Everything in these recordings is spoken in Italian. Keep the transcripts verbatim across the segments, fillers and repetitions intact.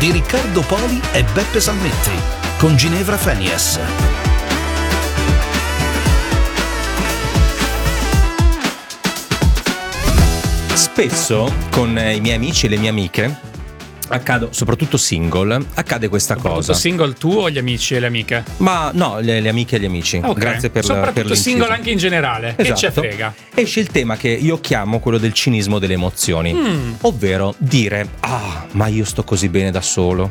di Riccardo Poli e Beppe Salmetti, con Ginevra Fenies. Spesso con i miei amici e le mie amiche accade, soprattutto single, accade questa cosa. Single tu o gli amici e le amiche? Ma no, le, le amiche e gli amici. Okay. Grazie per la soprattutto per single anche in generale. Esatto. Che ce frega. Esce il tema che io chiamo quello del cinismo delle emozioni, mm. ovvero dire: ah, ma io sto così bene da solo.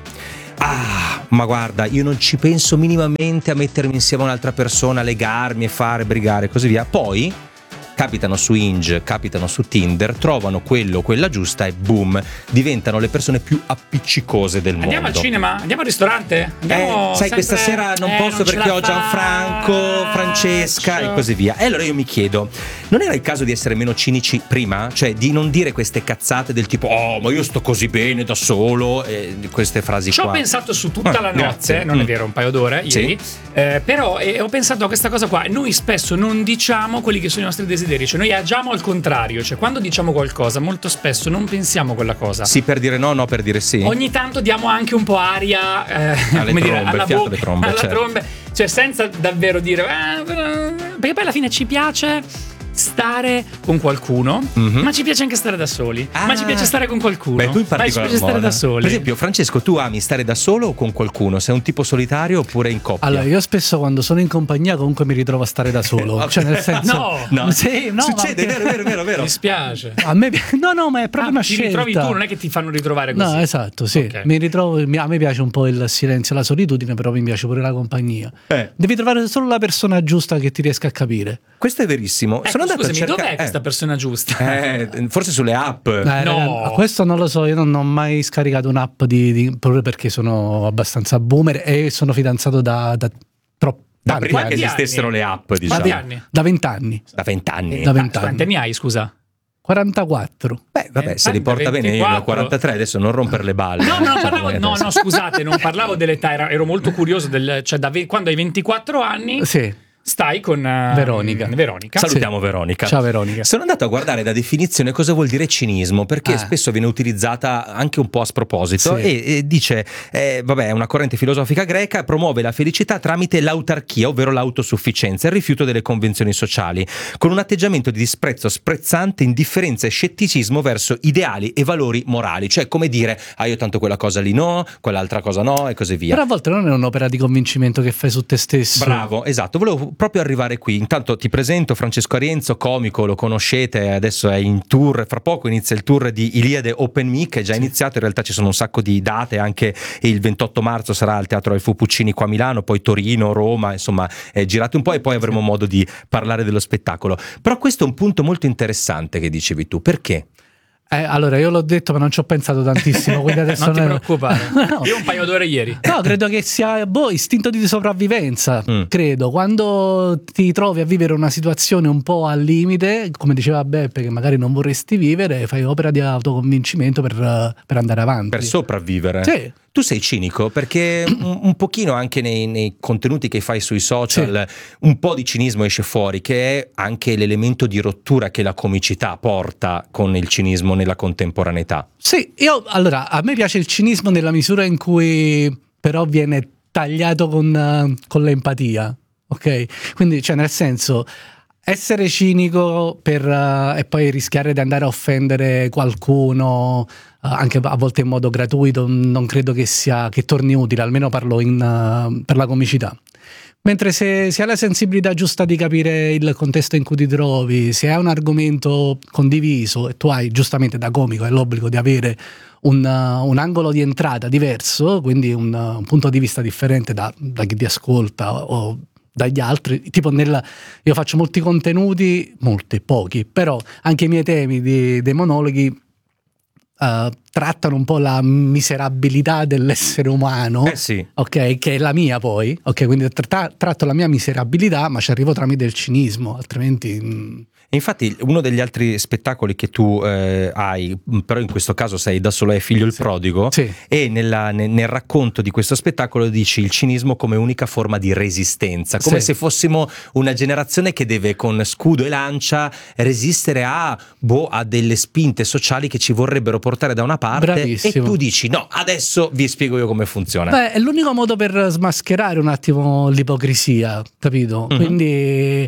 Ah, ma guarda, io non ci penso minimamente a mettermi insieme a un'altra persona, a legarmi e fare, brigare e così via. Poi capitano su Hinge, capitano su Tinder, trovano quello o quella giusta e boom, diventano le persone più appiccicose del mondo. Andiamo al cinema? Andiamo al ristorante? Andiamo eh, sai, sempre... questa sera non eh, posso non perché ho Gianfranco, Francesca e così via. E allora io mi chiedo, non era il caso di essere meno cinici prima? Cioè di non dire queste cazzate del tipo: oh, ma io sto così bene da solo, e queste frasi ci qua. Ci ho pensato su tutta ah, la grazie. notte, non mm. è vero, un paio d'ore ieri, sì. eh, però eh, ho pensato a questa cosa qua. Noi spesso non diciamo quelli che sono i nostri desideri, cioè noi agiamo al contrario, cioè quando diciamo qualcosa molto spesso non pensiamo quella cosa. Sì per dire no, no per dire sì. Ogni tanto diamo anche un po' aria eh, alle come trombe, dire, alla fiato bocca, alle trombe, alla certo. trombe, cioè senza davvero dire eh, perché poi alla fine ci piace stare con qualcuno, mm-hmm. ma ci piace anche stare da soli. Ah. Ma ci piace stare con qualcuno. Beh, tu in ma ci piace stare da soli. Per esempio, Francesco, tu ami stare da solo o con qualcuno? Sei un tipo solitario oppure in coppia? Allora, io spesso quando sono in compagnia comunque mi ritrovo a stare da solo. Cioè, nel senso, no, no. Sì, no, succede, ma... vero, vero, vero, vero. Mi spiace. A me no, no, ma è proprio ah, una ti scelta. Ti ritrovi tu, non è che ti fanno ritrovare così. No, esatto, sì. Okay. Mi ritrovo, a me piace un po' il silenzio, la solitudine, però mi piace pure la compagnia. Eh. Devi trovare solo la persona giusta che ti riesca a capire. Questo è verissimo. Ecco, sono andato scusami, a cercare... dov'è questa persona giusta? Eh, forse sulle app. Eh, no, raga, questo non lo so, io non ho mai scaricato un'app di, di proprio perché sono abbastanza boomer e sono fidanzato da, da troppo. Da prima che esistessero le app, diciamo. Da anni? Da vent'anni. Da vent'anni. Da vent'anni. Quanti anni hai, scusa? quarantaquattro. Beh, vabbè, se li porta ventiquattro. bene, io ne ho quarantatré, adesso non rompere le balle. No, no, parlavo, no, no, scusate, non parlavo dell'età, ero, ero molto curioso del, cioè da quando hai ventiquattro anni. Sì. Stai con uh, Veronica. Veronica. Salutiamo sì. Veronica. Ciao Veronica. Sono andato a guardare da definizione cosa vuol dire cinismo, perché ah. spesso viene utilizzata anche un po' a sproposito, sì. e, e dice, eh, vabbè, è una corrente filosofica greca, promuove la felicità tramite l'autarchia, ovvero l'autosufficienza, il rifiuto delle convenzioni sociali, con un atteggiamento di disprezzo sprezzante, indifferenza e scetticismo verso ideali e valori morali, cioè come dire, ah io tanto quella cosa lì no, quell'altra cosa no e così via. Però a volte non è un'opera di convincimento che fai su te stesso. Bravo, esatto, volevo proprio arrivare qui. Intanto ti presento Francesco Arienzo, comico, lo conoscete, adesso è in tour, fra poco inizia il tour di Iliade Open Mic, è già sì. iniziato, in realtà ci sono un sacco di date, anche il ventotto marzo sarà al Teatro Alfio Puccini qua a Milano, poi Torino, Roma, insomma eh, girate un po' e poi avremo sì. modo di parlare dello spettacolo. Però questo è un punto molto interessante che dicevi tu, perché? Eh, allora io l'ho detto ma non ci ho pensato tantissimo, quindi adesso non ti ne... preoccupare. No. Io un paio d'ore ieri. No, credo che sia boh, istinto di sopravvivenza. mm. Credo quando ti trovi a vivere una situazione un po' al limite, come diceva Beppe, che magari non vorresti vivere, fai opera di autoconvincimento per, per andare avanti, per sopravvivere. Sì. Tu sei cinico perché un, un pochino anche nei, nei contenuti che fai sui social sì. un po' di cinismo esce fuori, che è anche l'elemento di rottura che la comicità porta con il cinismo nella contemporaneità. Sì, io allora a me piace il cinismo nella misura in cui però viene tagliato con, con l'empatia, ok? Quindi cioè nel senso essere cinico per uh, e poi rischiare di andare a offendere qualcuno uh, anche a volte in modo gratuito non credo che sia che torni utile, almeno parlo in, uh, per la comicità. Mentre se, se hai la sensibilità giusta di capire il contesto in cui ti trovi, se hai un argomento condiviso e tu hai giustamente da comico hai l'obbligo di avere un, uh, un angolo di entrata diverso, quindi un, uh, un punto di vista differente da, da chi ti ascolta o dagli altri, tipo nella, io faccio molti contenuti, molti, pochi, però anche i miei temi di, dei monologhi uh, trattano un po' la miserabilità dell'essere umano, eh sì. ok, che è la mia poi, ok, quindi tra, tratto la mia miserabilità ma ci arrivo tramite il cinismo, altrimenti... Mh, Infatti uno degli altri spettacoli che tu eh, hai, però in questo caso sei da solo, è Figlio il sì. prodigo, sì. e nella, nel, nel racconto di questo spettacolo dici il cinismo come unica forma di resistenza, come sì. se fossimo una generazione che deve con scudo e lancia resistere a, boh, a delle spinte sociali che ci vorrebbero portare da una parte Bravissimo. e tu dici no, adesso vi spiego io come funziona. Beh, è l'unico modo per smascherare un attimo l'ipocrisia, capito? Mhm. Quindi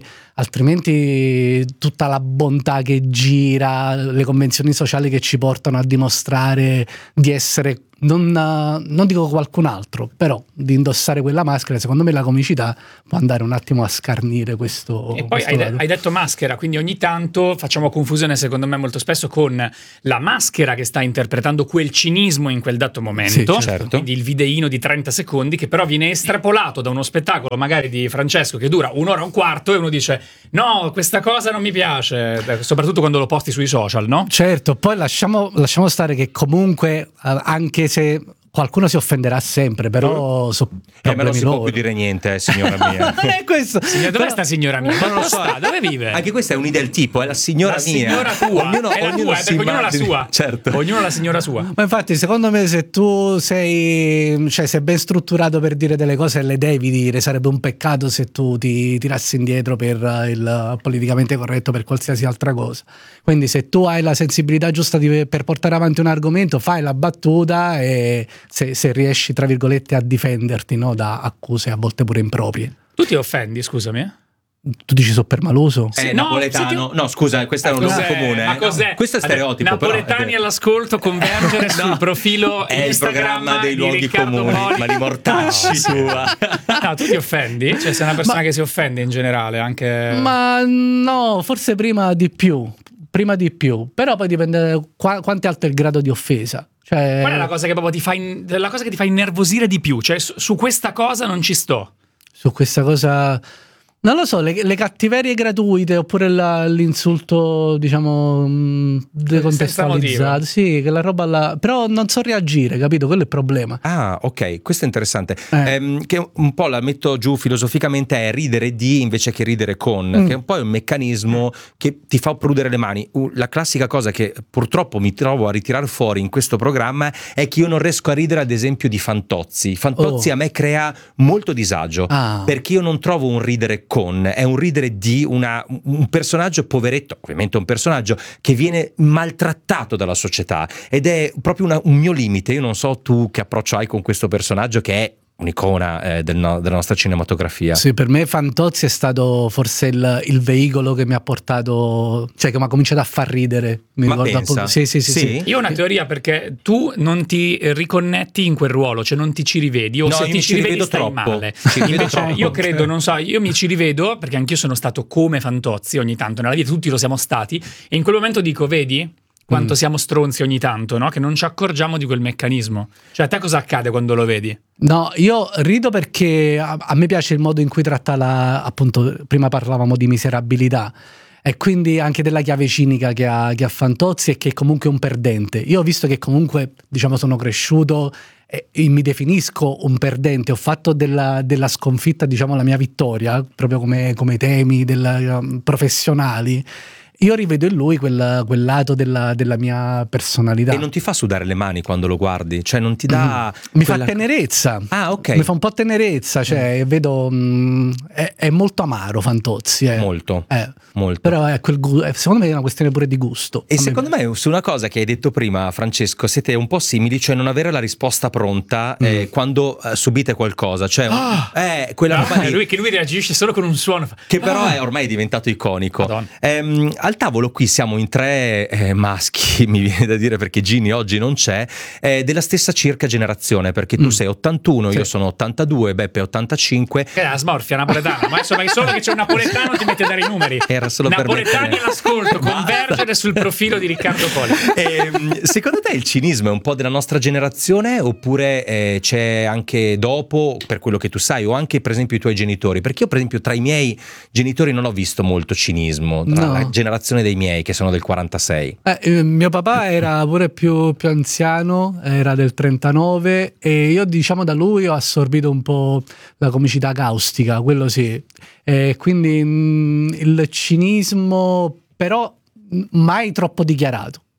altrimenti tutta la bontà che gira, le convenzioni sociali che ci portano a dimostrare di essere, non, non dico qualcun altro, però di indossare quella maschera, secondo me la comicità può andare un attimo a scarnire questo. E poi questo hai, de- lato. hai detto maschera, quindi ogni tanto facciamo confusione, secondo me, molto spesso con la maschera che sta interpretando quel cinismo in quel dato momento, Sì, certo. quindi il videino di trenta secondi che però viene estrapolato da uno spettacolo magari di Francesco che dura un'ora e un quarto e uno dice no, questa cosa non mi piace, soprattutto quando lo posti sui social, no? Certo, poi lasciamo, lasciamo stare che comunque, eh, anche se qualcuno si offenderà sempre, però so Eh, ma non problemi si può loro. più dire niente, eh, signora mia. Non è questo. Signora, dove Però- sta signora mia? Ma non lo so. Sta? Dove vive? Anche questa è un'idea del tipo, è la signora la mia. signora tua, Ognuno, è la ognuno tua, si perché ognuno ha la immagini- sua. Certo. Ognuno ha la signora sua. Ma infatti, secondo me, se tu sei, cioè, sei ben strutturato per dire delle cose, le devi dire. Sarebbe un peccato se tu ti tirassi indietro per eh, il politicamente corretto, per qualsiasi altra cosa. Quindi, se tu hai la sensibilità giusta di- per portare avanti un argomento, fai la battuta e se, se riesci, tra virgolette, a difenderti, no, da accuse a volte pure improprie. Tu ti offendi, scusami? Tu dici so per maloso? È no, napoletano. se ti- No, scusa, questo è un luogo Cos'è? comune. Ma eh. cos'è? Questo è stereotipo. Napoletani però. all'ascolto, convergere sul No, profilo è il Instagram programma dei di luoghi Riccardo comuni, Poli. ma di mortacci tua. No, tu ti offendi? Cioè, sei una persona Ma- che si offende in generale, anche... Ma no, forse prima di più. Prima di più. Però poi dipende qua- quanto è alto il grado di offesa. Cioè, Qual è la cosa che proprio ti fa in- la cosa che ti fa innervosire di più? Cioè, su, su questa cosa non ci sto. su questa cosa non lo so, le, le cattiverie gratuite oppure la- l'insulto, diciamo, mh, decontestualizzato. Sì, che la roba là. Però non so reagire, capito? Quello è il problema. Ah, ok, questo è interessante. Eh. Ehm, che un po' la metto giù filosoficamente è ridere di invece che ridere con, Mm. che è un po' un meccanismo che ti fa prudere le mani. Uh, la classica cosa che purtroppo mi trovo a ritirare fuori in questo programma è che io non riesco a ridere, ad esempio, di Fantozzi. Fantozzi Oh. a me crea molto disagio. Ah. Perché io non trovo un ridere con, è un ridere di una, un personaggio poveretto, ovviamente un personaggio che viene maltrattato dalla società ed è proprio una- un mio limite. Io non so tu che approccio hai con questo personaggio che è un'icona eh, del no- della nostra cinematografia. Sì, per me Fantozzi è stato forse il, il veicolo che mi ha portato, cioè che mi ha cominciato a far ridere. Mi Ma ricordo pensa? appunto- Sì, sì, sì, Sì? sì. Io ho una teoria perché tu non ti riconnetti in quel ruolo, cioè non ti ci rivedi, o No, se io ti mi ci ci rivedi rivedo stai troppo. male. Ci rivedo Invece troppo. io credo, non so, io mi ci rivedo perché anch'io sono stato come Fantozzi ogni tanto nella vita, tutti lo siamo stati, e in quel momento dico, vedi quanto Mm. siamo stronzi ogni tanto, no? Che non ci accorgiamo di quel meccanismo. Cioè a te cosa accade quando lo vedi? No, io rido perché a, a me piace il modo in cui tratta la, appunto, prima parlavamo di miserabilità e quindi anche della chiave cinica che ha, che ha Fantozzi e che è comunque un perdente. Io ho visto che comunque, diciamo, sono cresciuto e, e mi definisco un perdente, ho fatto della, della sconfitta, diciamo, la mia vittoria, proprio come, come temi della- professionali. Io rivedo in lui quel, quel lato della, della mia personalità. E non ti fa sudare le mani quando lo guardi? Cioè non ti dà... Mi quella- fa tenerezza. Ah, ok. Mi fa un po' tenerezza, cioè vedo mh, è, è molto amaro Fantozzi, eh. Molto, Eh, molto. però è quel gu- eh, secondo me è una questione pure di gusto. E A me secondo me su una cosa che hai detto prima, Francesco, siete un po' simili, cioè non avere la risposta pronta eh, quando eh, subite qualcosa, cioè Ah! eh, quella roba Ah, lì, lui, che lui reagisce solo con un suono. che però Ah! è ormai diventato iconico. Madonna. Ehm, al tavolo qui siamo in tre eh, maschi, mi viene da dire perché Ginny oggi non c'è, eh, della stessa circa generazione, perché tu Mm. sei ottantuno, Sì. io sono ottantadue, Beppe è ottantacinque. Che è la smorfia napoletana, ma insomma, solo che c'è un napoletano ti mette a dare i numeri. Era solo per Napoletani mettere- all'ascolto, Basta. convergere sul profilo di Riccardo Poli. Ehm, secondo te il cinismo è un po' della nostra generazione oppure eh, c'è anche dopo, per quello che tu sai, o anche per esempio i tuoi genitori? Perché io per esempio tra i miei genitori non ho visto molto cinismo, tra No. la generazione dei miei che sono del quarantasei. Eh, eh, mio papà era pure più, più anziano, era del trentanove e io diciamo da lui ho assorbito un po' la comicità caustica, quello sì. E quindi mh, il cinismo però mh, mai troppo dichiarato.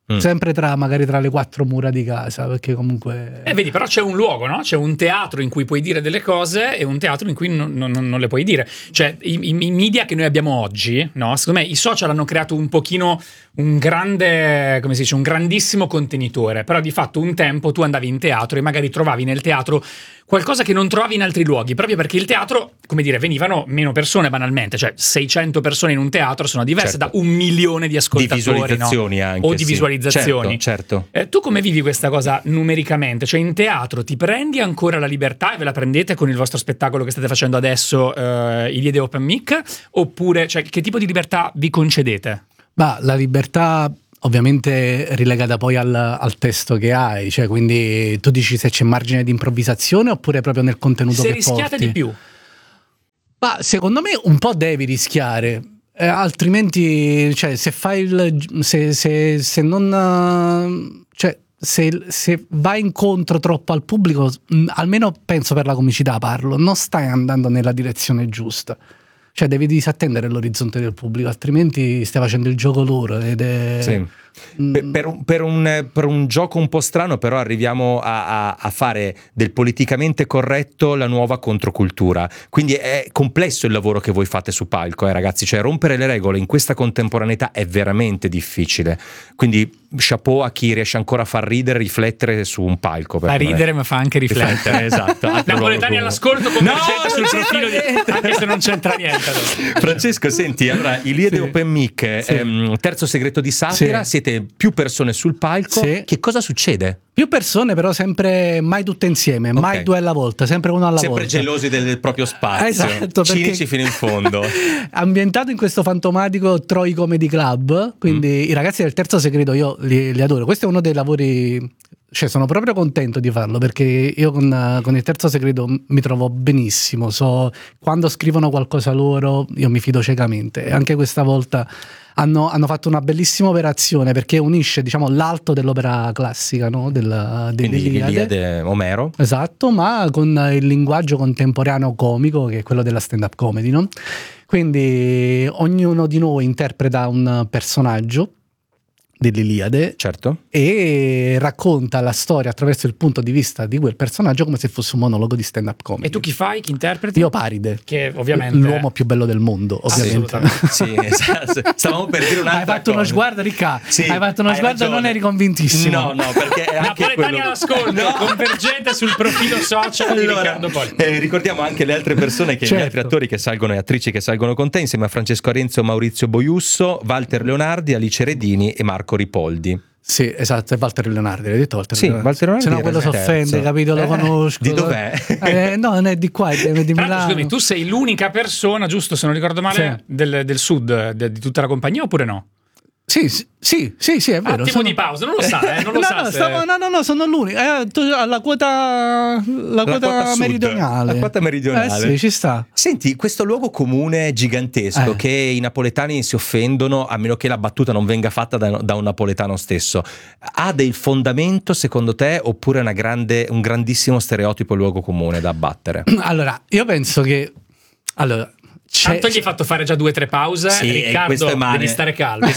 Mm. Sempre tra magari tra le quattro mura di casa, perché comunque eh vedi, però c'è un luogo, no? C'è un teatro in cui puoi dire delle cose e un teatro in cui non, non, non le puoi dire. Cioè i, i media che noi abbiamo oggi, no? Secondo me i social hanno creato un pochino un grande, come si dice, un grandissimo contenitore, però di fatto un tempo tu andavi in teatro e magari trovavi nel teatro qualcosa che non trovavi in altri luoghi, proprio perché il teatro, come dire, venivano meno persone banalmente, cioè seicento persone in un teatro sono diverse certo. da un milione di ascoltatori, di visualizzazioni, no? anche O di sì. visualizzazioni. Certo, certo. Eh, tu come vivi questa cosa numericamente? Cioè in teatro ti prendi ancora la libertà e ve la prendete con il vostro spettacolo che state facendo adesso, eh, I Liede Open Mic, oppure cioè, che tipo di libertà vi concedete? Ma la libertà ovviamente rilegata poi al, al testo che hai, cioè quindi tu dici se c'è margine di improvvisazione oppure proprio nel contenuto se che rischiate porti. di più. Ma secondo me un po' devi rischiare, eh, altrimenti cioè se fai il se, se, se non cioè se, se vai incontro troppo al pubblico, mh, almeno penso per la comicità parlo, non stai andando nella direzione giusta. Cioè devi disattendere l'orizzonte del pubblico, altrimenti stai facendo il gioco loro ed è... Sì. Per, per, un, per, un, per un gioco un po' strano però arriviamo a, a, a fare del politicamente corretto la nuova controcultura, quindi è complesso il lavoro che voi fate su palco, eh, ragazzi, cioè rompere le regole in questa contemporaneità è veramente difficile, quindi chapeau a chi riesce ancora a far ridere, riflettere su un palco. Fa ridere ma fa anche riflettere. Esatto. Napoletani all'ascolto, convergente sul profilo di... anche se non c'entra niente. Francesco, senti, allora I Liede sì. Open Mic, sì. ehm, terzo segreto di satira, sì. siete più persone sul palco, sì. che cosa succede? Più persone, però sempre mai tutte insieme, okay. mai due alla volta, sempre uno alla sempre volta. Sempre gelosi del proprio spazio. Esatto, cinici fino in fondo. Ambientato in questo fantomatico Troy Comedy Club, quindi mm. i ragazzi del terzo segreto io li, li adoro. Questo è uno dei lavori, cioè sono proprio contento di farlo, perché io con, con il terzo segreto mi trovo benissimo. So, quando scrivono qualcosa loro io mi fido ciecamente, e anche questa volta Hanno, hanno fatto una bellissima operazione, perché unisce, diciamo, l'alto dell'opera classica, no? Della, dell'Iliade, Omero. Esatto, ma con il linguaggio contemporaneo comico, che è quello della stand-up comedy, no? Quindi ognuno di noi interpreta un personaggio dell'Iliade, certo, e racconta la storia attraverso il punto di vista di quel personaggio come se fosse un monologo di stand-up comedy. E tu chi fai? Chi interpreti? Io Paride, che ovviamente l'uomo più bello del mondo, ovviamente. Sì, esatto. Stavamo per dire un'altra Hai fatto cosa. uno sguardo, Ricca. Sì, hai fatto uno hai sguardo, ragione. non eri convintissimo. No, no, perché è anche Napoletani quello... all'ascolto, no. Convergente sul profilo social di allora, Riccardo Poli. Eh, ricordiamo anche le altre persone, che certo. gli altri attori che salgono e attrici che salgono con te, insieme a Francesco Arenzo, Maurizio Boiusso, Walter Leonardi, Alice Redini e Marco Ripoldi. Sì, esatto, è Walter Leonardi, l'hai detto Walter Sì, Leonardi? Walter Leonardi. Se no quello si offende, capito, lo eh, conosco. Di dov'è? Eh, no, non è di qua, è di Milano. Scusami, tu sei l'unica persona, giusto, se non ricordo male, sì. del, del sud, de, di tutta la compagnia, oppure no? Sì, sì, sì, sì, sì, è vero. Attimo sono... di pausa, non lo sa, eh, non lo no, sa no, se... stavo, no, no, no, sono l'unico. Eh, tu, la quota, la La quota quota meridionale. sud, la quota meridionale. Eh sì, ci sta. Senti, questo luogo comune gigantesco, Eh. che i napoletani si offendono a meno che la battuta non venga fatta da, da un napoletano stesso, ha del fondamento secondo te, oppure è una grande, un grandissimo stereotipo il luogo comune da abbattere? Allora, io penso che... Allora, c'è... Tanto gli hai fatto fare già due o tre pause, Sì, Riccardo, questo è male. devi stare calmo.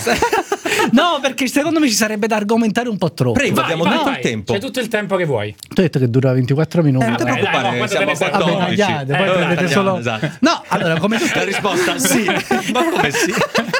No, perché secondo me ci sarebbe da argomentare un po' troppo. Prego, Vai, abbiamo vai, tutto vai. il tempo. C'è tutto il tempo che vuoi. Tu hai detto che dura ventiquattro minuti. Eh, non ti Vabbè, dai, preoccupare, no, quanto siamo te ne a frega? Vabbè, quattordici. tagliate, poi Eh, prendete tagliamo, solo... esatto. No, allora, come tutte La risposta sì. Ma come sì?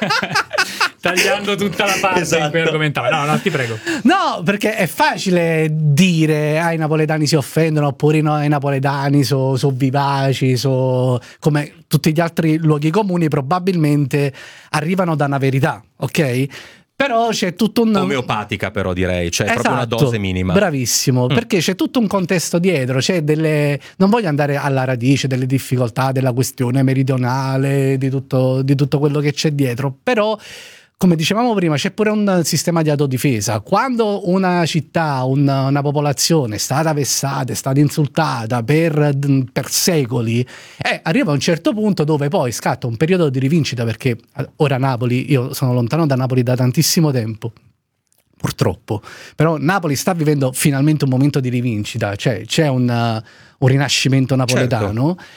Tagliando tutta la parte Esatto. in cui argomentava. No, no, ti prego. No, perché è facile dire ah, i napoletani si offendono, oppure no, i napoletani sono so vivaci, so... come tutti gli altri luoghi comuni probabilmente arrivano da una verità, ok? Però c'è tutto un... Omeopatica però direi, cioè Esatto, proprio una dose minima. Bravissimo, Mm. perché c'è tutto un contesto dietro, c'è delle... non voglio andare alla radice delle difficoltà, della questione meridionale, di tutto, di tutto quello che c'è dietro, però... Come dicevamo prima, c'è pure un sistema di autodifesa. Quando una città, una, una popolazione è stata vessata, è stata insultata per, per secoli, eh, arriva a un certo punto dove poi scatta un periodo di rivincita, perché ora Napoli, io sono lontano da Napoli da tantissimo tempo, purtroppo, però Napoli sta vivendo finalmente un momento di rivincita, cioè c'è un, un rinascimento napoletano. Certo.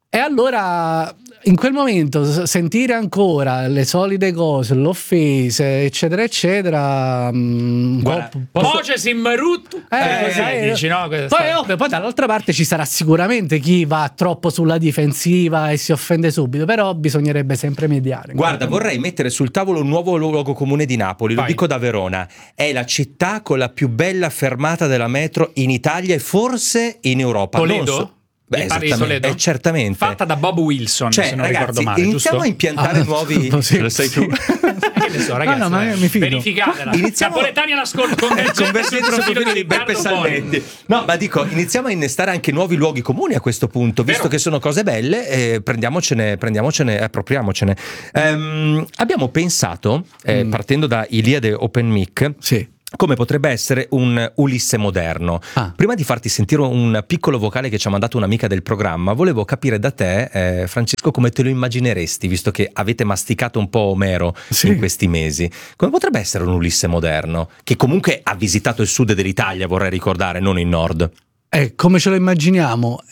E allora in quel momento sentire ancora le solite cose, l'offese, eccetera, eccetera. Mh, Guarda, po- Voce simmaruttu. Eh, così eh, dici, no? Poi, oh, poi dall'altra parte ci sarà sicuramente chi va troppo sulla difensiva e si offende subito, però bisognerebbe sempre mediare. Guarda, vorrei mettere sul tavolo un nuovo luogo comune di Napoli, lo Vai. dico da Verona. È la città con la più bella fermata della metro in Italia e forse in Europa. Non Toledo? so- Beh, Mi parli di esattamente, Toledo? eh, certamente. Fatta da Bob Wilson, Cioè, se non ragazzi, ricordo male, iniziamo giusto? a impiantare Ah, nuovi. sì. Lo sai tu. Che ne so, ragazzi. No, no, ma io mi fido. Verificatela. Iniziamo- Napoletani all'ascolto, convergente Convergente sul sul profilo di Beppe Riccardo Poli. Salmetti. No, ma dico, iniziamo a innestare anche nuovi luoghi comuni a questo punto, visto Vero. che sono cose belle, eh, prendiamocene, prendiamocene, appropriamocene. Ehm, abbiamo pensato, eh, Mm. partendo da Iliade Open Mic, Sì. come potrebbe essere un Ulisse moderno. Ah. Prima di farti sentire un piccolo vocale che ci ha mandato un'amica del programma, volevo capire da te, eh, Francesco, come te lo immagineresti, visto che avete masticato un po' Omero Sì. in questi mesi. Come potrebbe essere un Ulisse moderno? Che comunque ha visitato il sud dell'Italia, vorrei ricordare, non il nord. Eh, come ce lo immaginiamo?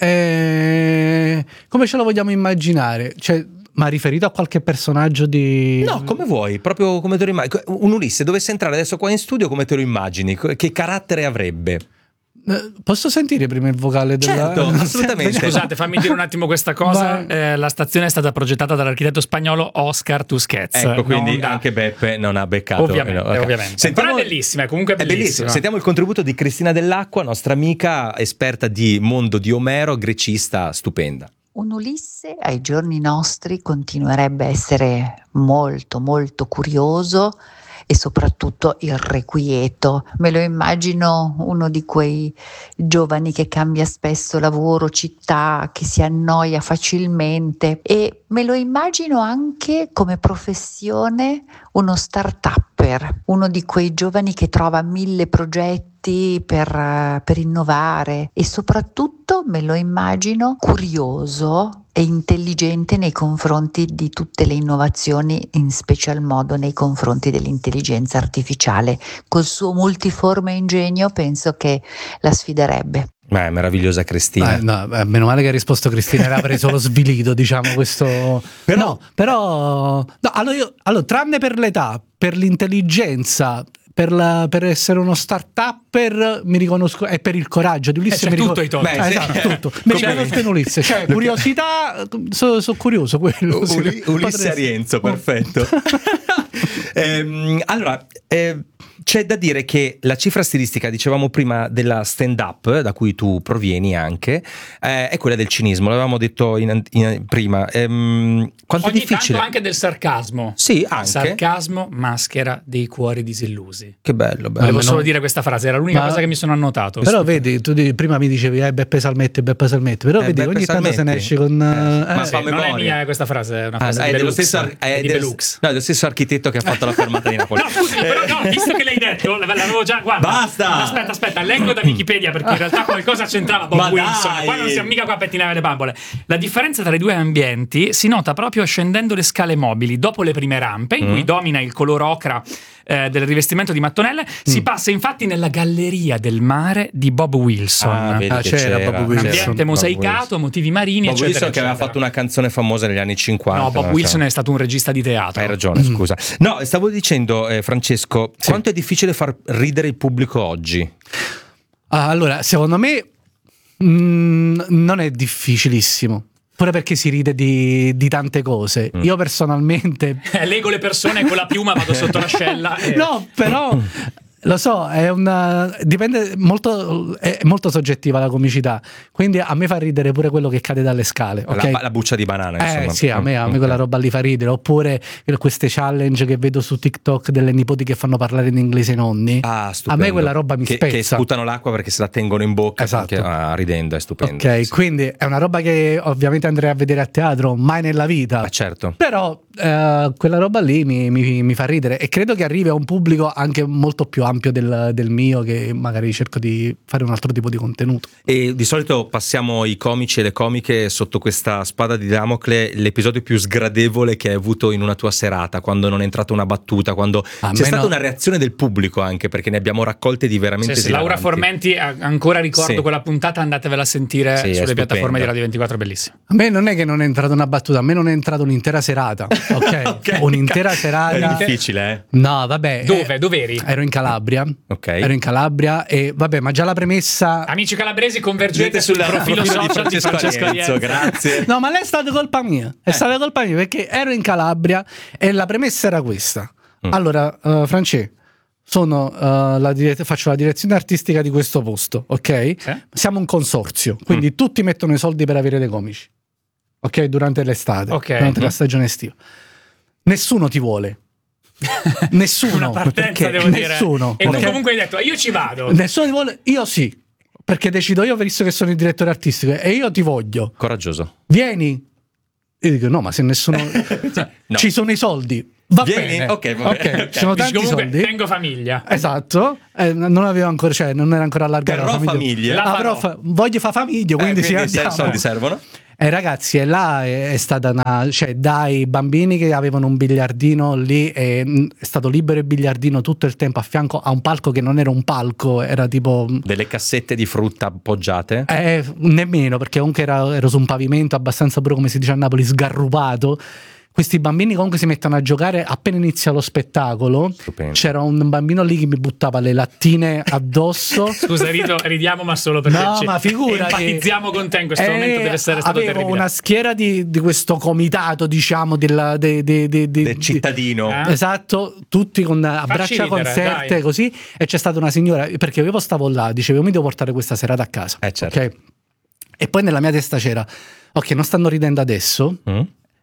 Eh, come ce lo vogliamo immaginare? Cioè, ma riferito a qualche personaggio di... No, come vuoi, proprio come te lo immagini. Un Ulisse dovesse entrare adesso qua in studio, come te lo immagini? Che carattere avrebbe? Eh, Posso sentire prima il vocale della... Certo, assolutamente. Scusate, fammi dire un attimo questa cosa. Vai. Eh, la stazione è stata progettata dall'architetto spagnolo Oscar Tusquets. Ecco, quindi non da- anche Beppe non ha beccato. Ovviamente, eh, no, ok. ovviamente. Sentiamo- Però è bellissima, è comunque È bellissimo. bellissima. Sentiamo il contributo di Cristina Dell'Acqua, nostra amica esperta di mondo di Omero, grecista stupenda. Un Ulisse ai giorni nostri continuerebbe a essere molto molto curioso e soprattutto irrequieto. Me lo immagino uno di quei giovani che cambia spesso lavoro, città, che si annoia facilmente, e me lo immagino anche come professione uno start-upper, uno di quei giovani che trova mille progetti per, eh, per innovare, e soprattutto me lo immagino curioso e intelligente nei confronti di tutte le innovazioni, in special modo nei confronti dell'intelligenza artificiale. Col suo multiforme ingegno penso che la sfiderebbe. Ma è meravigliosa Cristina. Eh, no, eh, meno male che ha risposto Cristina, era preso lo svilito, diciamo, questo... Però- No, però... No, allora, io, allora, tranne per l'età, per l'intelligenza, per, la- per essere uno start-upper, mi riconosco, e per il coraggio di Ulisse... Eh, c'è mi tutto ricon- i toni. Eh, Beh, sì. esatto, tutto. Mi Come- riconosco in Ulisse. Cioè, curiosità, sono curioso quello. sì. Uli- Ulisse Potresti- Arienzo, perfetto. Ehm, allora, eh, c'è da dire che la cifra stilistica, dicevamo prima, della stand-up, da cui tu provieni anche, eh, è quella del cinismo, l'avevamo detto in, in- prima. Ehm, quanto è Ogni difficile? tanto anche del sarcasmo. Sì, anche. Sarcasmo, maschera dei cuori disillusi. Che bello, bello. Volevo no. solo dire questa frase, era l'unica Ma- cosa che mi sono annotato. Però vedi, tu di- prima mi dicevi eh, Beppe Salmetti, Beppe Salmetti, però Eh, vedi, Beppe ogni tanto se ne Salmetti. esce con... Eh, eh, ma Sì, fa non è memoria. mia questa frase, è una Ah, frase è di dello Belux, stesso, ar- è di dello- Belux. no, è dello stesso architetto che ha fatto la fermata di Napoli. No, scusi, però no, visto che l'hai detto, l'avevo già. Guarda, Basta! Aspetta, aspetta, leggo da Wikipedia perché in realtà qualcosa c'entrava Bob Ma Wilson. dai! Qua non siamo mica qua a pettinare le bambole. La differenza tra i due ambienti si nota proprio scendendo le scale mobili. Dopo le prime rampe, in Mm. cui domina il color ocra eh, del rivestimento di mattonelle, si passa infatti nella galleria del mare di Bob Wilson. Ah, vedi Ah, che c'era Bob Un Wilson. ambiente Bob mosaicato, Wilson. motivi marini, Bob eccetera, Wilson che aveva eccetera. fatto una canzone famosa negli anni cinquanta. No, Bob no? Wilson Cioè- è stato un regista di teatro. Hai ragione, scusa. No, stavo dicendo, eh, Francesco, quanto è difficile far ridere il pubblico oggi? Ah, allora, secondo me mh, non è difficilissimo. Pure perché si ride di, di tante cose. Mm. Io personalmente... Eh, Leggo le persone con la piuma, vado sotto l'ascella. E... No, però... Lo so, è una dipende molto, è molto soggettiva la comicità, quindi a me fa ridere pure quello che cade dalle scale, ok? La, la buccia di banana, insomma. Eh sì, a me, a me Ok. quella roba lì fa ridere. Oppure queste challenge che vedo su TikTok delle nipoti che fanno parlare in inglese i nonni. Ah, A stupendo. me quella roba mi che, spezza. che sputano l'acqua perché se la tengono in bocca. Esatto. Perché, ah, ridendo, è stupendo. Ok, Sì. quindi è una roba che ovviamente andrei a vedere a teatro, mai nella vita. Ah, certo. Però eh, quella roba lì mi, mi, mi fa ridere e credo che arrivi a un pubblico anche molto più ampio del, del mio, che magari cerco di fare un altro tipo di contenuto. E di solito passiamo i comici e le comiche sotto questa spada di Damocle, l'episodio più sgradevole che hai avuto in una tua serata, quando non è entrata una battuta, quando A c'è me stata no. una reazione del pubblico, anche perché ne abbiamo raccolte di veramente Sì, sì, Laura esilaranti. Formenti, a- ancora ricordo Sì. quella puntata, andatevela a sentire Sì, è sulle stupenda. piattaforme di Radio ventiquattro, bellissimo. A me non è che non è entrata una battuta, a me non è entrata un'intera serata, ok? Ok. Un'intera È serata. difficile, eh? No, vabbè. Dove? eh, Dov'eri? Ero in Calabria. Ok. Ero in Calabria e vabbè, ma già la premessa. Amici calabresi, convergete sul profilo social di Francesco Arienzo. grazie. No, ma lei è stata colpa mia. È Eh. stata colpa mia perché ero in Calabria e la premessa era questa. Mm. Allora, uh, France, sono, uh, la dire- faccio la direzione artistica di questo posto, ok? Sì. Siamo un consorzio, quindi tutti mettono i soldi per avere dei comici, ok? Durante l'estate, Ok. durante la Mm. stagione estiva. Nessuno ti vuole. Nessuno. Una partenza, Perché? devo dire. Nessuno. E tu ok? comunque hai detto, io ci vado. Nessuno ti vuole. Io sì. Perché decido io, visto che sono il direttore artistico e io ti voglio. Coraggioso. Vieni. Io dico no, ma se nessuno No. ci sono i soldi. Va Vieni? bene. Ok, va bene. Ok, ci sono Dici, tanti comunque, soldi. tengo famiglia. Esatto. Eh, non avevo ancora, cioè non era ancora allargata Terrò la famiglia. famiglia. La Avrò farò. fa- voglio fa famiglia, quindi Eh, sì, quindi se andiamo. soldi servono. Eh, ragazzi, e là è, è stata una, cioè dai bambini che avevano un biliardino lì, è, è stato libero il biliardino tutto il tempo a fianco a un palco che non era un palco, era tipo Delle cassette di frutta appoggiate. eh, nemmeno, perché comunque era, ero su un pavimento abbastanza pure, come si dice a Napoli, sgarrupato. Questi bambini comunque si mettono a giocare appena inizia lo spettacolo. Stupendo. C'era un bambino lì che mi buttava le lattine addosso. Scusa Rito, ridiamo ma solo per No, ci ma figurati. empatizziamo con te in questo Eh, momento, deve essere stato avevo terribile. una schiera di, di questo comitato, diciamo, della, de, de, de, de- Del cittadino. Eh? Esatto, tutti con a braccia ridere, conserte dai. così, e c'è stata una signora, perché io stavo là, dicevo io mi devo portare questa serata a casa, Eh, certo. ok? E poi nella mia testa c'era ok, non stanno ridendo adesso Mm?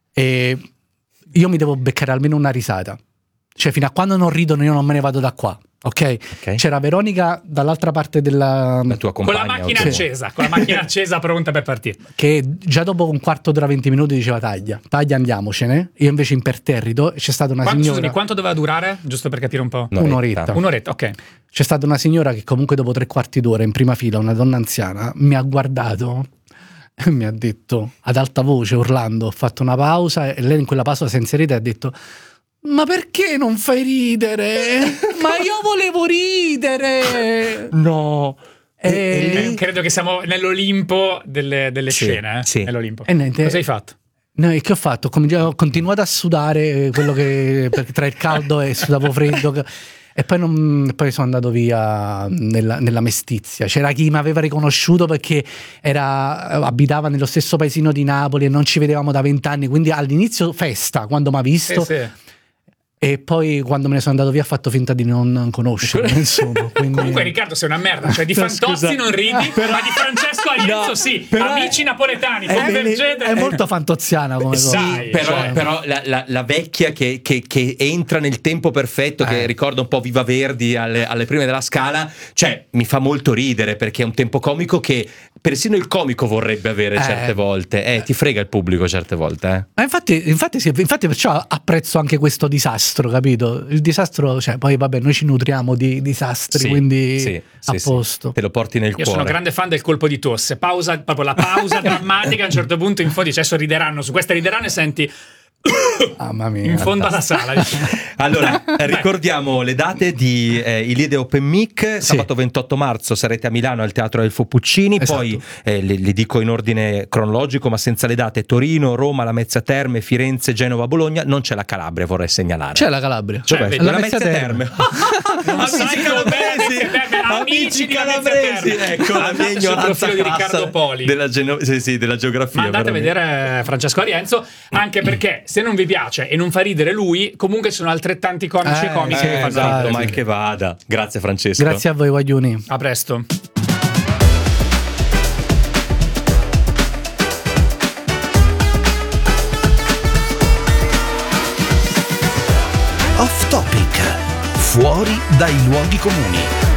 e io mi devo beccare almeno una risata, cioè fino a quando non ridono io non me ne vado da qua, ok? Ok. C'era Veronica dall'altra parte della La tua Con compagna. la macchina ok. accesa, con la macchina accesa pronta per partire. che già dopo un quarto d'ora, venti minuti diceva taglia, taglia andiamocene, io invece imperterrito, e c'è stata una Quanto, signora, scusami, quanto doveva durare? Giusto per capire un po'. No. un'oretta. Un'oretta, ok. C'è stata una signora che comunque dopo tre quarti d'ora in prima fila, una donna anziana, mi ha guardato e mi ha detto ad alta voce, urlando, ho fatto una pausa e lei in quella pausa si è inserita e ha detto ma perché non fai ridere? Ma io volevo ridere! No. E, Eh, lì- credo che siamo nell'Olimpo delle, delle Sì, scene. Eh? sì. Nell'Olimpo. E niente. Cosa hai fatto? No, e che ho fatto? Ho cominciato- ho continuato a sudare, quello che perché tra il caldo e sudavo freddo. E poi, non, poi sono andato via nella, nella mestizia. C'era chi mi aveva riconosciuto perché era, abitava nello stesso paesino di Napoli e non ci vedevamo da vent'anni. Quindi all'inizio festa quando mi ha visto, Sì, sì. e poi quando me ne sono andato via ha fatto finta di non conoscere nessuno. Quindi... Comunque Riccardo sei una merda, cioè di No, Fantozzi scusa. non ridi, Però- ma di Francesco Arienzo No, sì. però Amici è- napoletani, è, convergete. è molto fantoziana come cosa. Sai, Però, Cioè, però la, la- la vecchia che, che- che entra nel tempo perfetto, che Eh. ricorda un po' Viva Verdi alle, alle prime della Scala, cioè mi fa molto ridere perché è un tempo comico che persino il comico vorrebbe avere Eh. certe volte. Eh, ti frega il pubblico certe volte. Eh. Ma infatti, infatti, sì, infatti perciò apprezzo anche questo disastro, capito? Il disastro, cioè poi vabbè, noi ci nutriamo di disastri, Sì, quindi sì, a sì, sì. posto. Te lo porti nel Io cuore. sono grande fan del colpo di tosse, pausa, proprio la pausa drammatica a un certo punto in fondo dice adesso rideranno, su queste rideranno e senti Mamma mia. in fondo alla sala. Allora, eh, ricordiamo le date di eh, Ilide Open Mic. Sabato ventotto marzo sarete a Milano al Teatro Elfo Puccini. Esatto. Poi eh, le, le dico in ordine cronologico, ma senza le date: Torino, Roma, Lamezia Terme, Firenze, Genova, Bologna. Non c'è la Calabria, vorrei segnalare. C'è la Calabria. Cioè, Dov'è? vedi, La Lamezia Lamezia Terme. Non Amici sai calabresi, come bene, amici di Lamezia calabresi. Terme. Ecco la mia Andate sul ignoranza profilo di crassa Riccardo Poli. della, geno- sì, sì, della geografia. Ma andate a veramente. vedere Francesco Arienzo, anche perché se non vi piace e non fa ridere lui, comunque ci sono altrettanti comici Eh, e comiche Eh, che fanno esatto, ridere. ma che vada. Grazie Francesco. Grazie a voi, guaglioni. A presto. Off Topic. Fuori dai luoghi comuni.